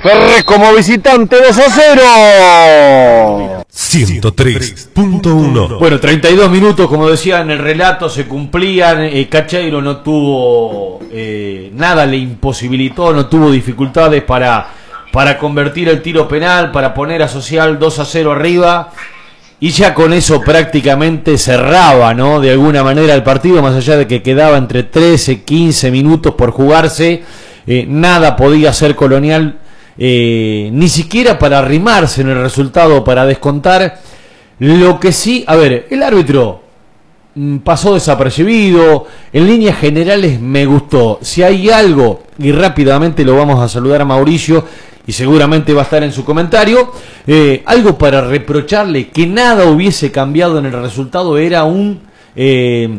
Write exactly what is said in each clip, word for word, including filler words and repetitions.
Ferré como visitante dos a cero. ciento tres punto uno. Bueno, treinta y dos minutos, como decía en el relato, se cumplían. eh, Cacheiro no tuvo eh, nada, le imposibilitó, no tuvo dificultades para, para convertir el tiro penal, para poner a Social dos a cero arriba. Y ya con eso prácticamente cerraba, ¿no? De alguna manera el partido, más allá de que quedaba entre trece, quince minutos por jugarse. Eh, nada podía hacer Colonial, eh, ni siquiera para arrimarse en el resultado, para descontar. Lo que sí, a ver, el árbitro mm, pasó desapercibido, en líneas generales me gustó. Si hay algo, y rápidamente lo vamos a saludar a Mauricio, y seguramente va a estar en su comentario, eh, algo para reprocharle, que nada hubiese cambiado en el resultado, era un eh,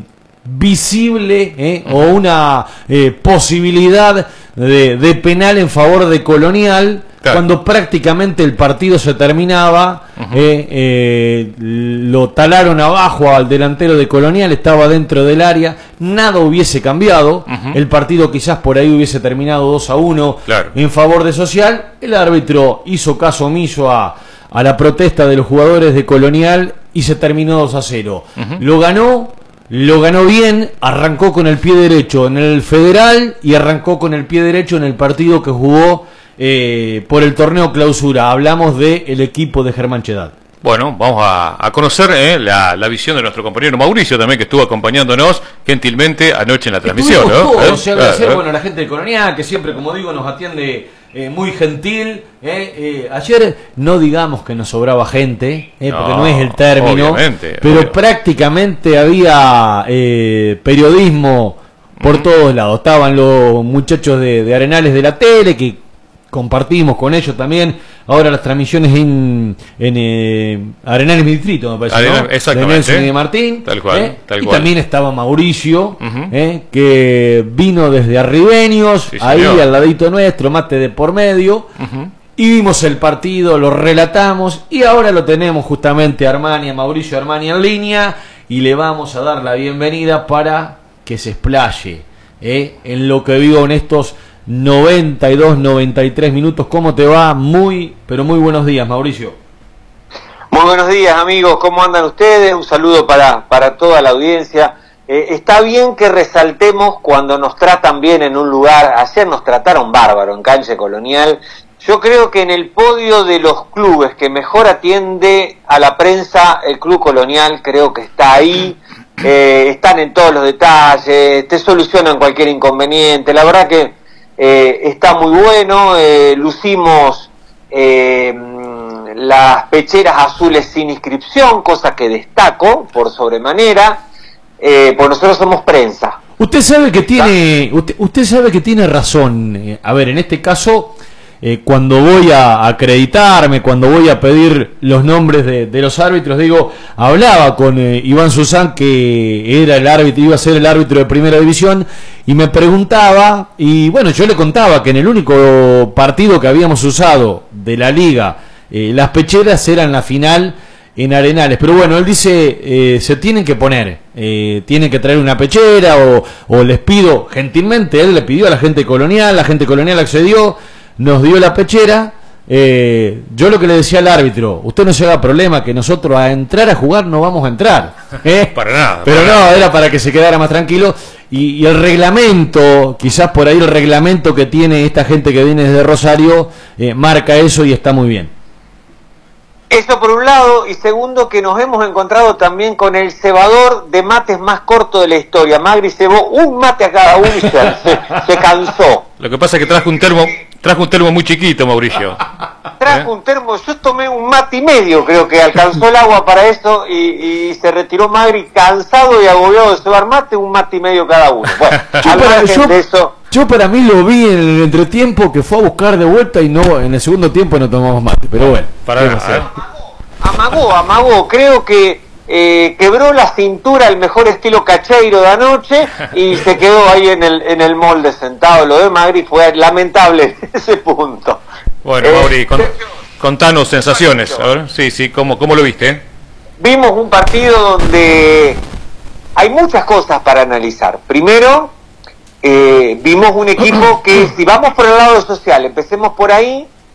visible eh, o una eh, posibilidad de, de penal en favor de Colonial, claro, cuando prácticamente el partido se terminaba. uh-huh. eh, eh, lo talaron abajo al delantero de Colonial, estaba dentro del área, nada hubiese cambiado. uh-huh. El partido quizás por ahí hubiese terminado dos a uno, claro, en favor de Social. El árbitro hizo caso omiso a, a la protesta de los jugadores de Colonial y se terminó dos a cero. uh-huh. Lo ganó Lo ganó bien, arrancó con el pie derecho en el Federal y arrancó con el pie derecho en el partido que jugó eh, por el torneo clausura. Hablamos del equipo de Germán Chedat. Bueno, vamos a, a conocer eh, la, la visión de nuestro compañero Mauricio también, que estuvo acompañándonos gentilmente anoche en la transmisión, ¿no? Todos, ¿Eh? o sea, agradecer, claro, bueno, a la gente de Colonial, que siempre, como digo, nos atiende eh, muy gentil. Eh, eh, ayer no digamos que nos sobraba gente, eh, porque no, no es el término, obviamente, pero obvio. prácticamente había eh, periodismo por uh-huh. todos lados. Estaban los muchachos de, de Arenales de la tele, que compartimos con ellos también ahora las transmisiones en, en eh, Arenales mi distrito, me parece, Arenal, ¿no? Exactamente. De Nelson y de Martín. Tal cual, ¿eh? tal y cual. también estaba Mauricio, uh-huh. ¿eh? que vino desde Arribeños, sí, ahí señor. al ladito nuestro, mate de por medio. Uh-huh. Y vimos el partido, lo relatamos y ahora lo tenemos justamente a Armani, a Mauricio Armani en línea, y le vamos a dar la bienvenida para que se explaye ¿eh? en lo que vio en estos noventa y dos, noventa y tres minutos. ¿Cómo te va? Muy, pero muy buenos días, Mauricio. Muy buenos días, amigos. ¿Cómo andan ustedes? Un saludo para, para toda la audiencia. Eh, está bien que resaltemos cuando nos tratan bien en un lugar. Ayer nos trataron bárbaro en Cancha Colonial. Yo creo que en el podio de los clubes que mejor atiende a la prensa, el Club Colonial creo que está ahí. Eh, están en todos los detalles, te solucionan cualquier inconveniente. La verdad que Eh, está muy bueno. eh, lucimos eh, las pecheras azules sin inscripción, cosa que destaco por sobremanera, eh, pues nosotros somos prensa. Usted sabe que tiene, usted, usted sabe que tiene razón. Eh, a ver, en este caso, eh, cuando voy a acreditarme, cuando voy a pedir los nombres de, de los árbitros, digo, hablaba con eh, Iván Susán, que era el árbitro, iba a ser el árbitro de primera división, y me preguntaba, y bueno, yo le contaba que en el único partido que habíamos usado de la liga, eh, las pecheras eran la final en Arenales, pero bueno, él dice, eh, se tienen que poner, eh, tienen que traer una pechera, o, o les pido, gentilmente, él le pidió a la gente Colonial, la gente Colonial accedió, nos dio la pechera. Eh, yo lo que le decía al árbitro, usted no se haga problema, que nosotros a entrar a jugar no vamos a entrar, ¿eh? Para nada. Pero para no, nada. era para que se quedara más tranquilo. Y, y el reglamento, quizás por ahí el reglamento que tiene esta gente que viene desde Rosario, eh, marca eso y está muy bien. Eso por un lado, y segundo, que nos hemos encontrado también con el cebador de mates más corto de la historia. Magri cebó un mate a cada uno y se, se, se cansó. Lo que pasa es que trajo un termo, trajo un termo muy chiquito, Mauricio. Trajo ¿Eh? un termo, yo tomé un mate y medio, creo que alcanzó el agua para eso, y, y se retiró Magri cansado y agobiado de cebar mate, un mate y medio cada uno. Bueno, Yo al para, margen yo, de eso... yo para mí lo vi en el entretiempo, que fue a buscar de vuelta, y no en el segundo tiempo no tomamos mate, pero bueno. Para ¿qué va a nada, hacer? Amagó, amagó, creo que eh, quebró la cintura el mejor estilo Cacheiro de anoche y se quedó ahí en el en el molde sentado. Lo de Magri fue lamentable ese punto. Bueno, Eh, Mauri, con, contanos sensaciones. A ver, sí, sí, ¿cómo, cómo lo viste? Vimos un partido donde hay muchas cosas para analizar. Primero, eh, vimos un equipo que, si vamos por el lado social, empecemos por ahí,